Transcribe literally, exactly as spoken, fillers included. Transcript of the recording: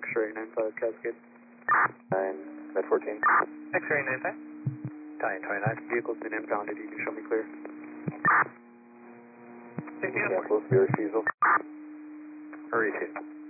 X-ray nine five Cascade. nine, Med fourteen. X-ray nine five. Italian twenty-nine, vehicle's been impounded, you can show me clear. sixteen oh four. Cancel, zero Cecil. Hurry two.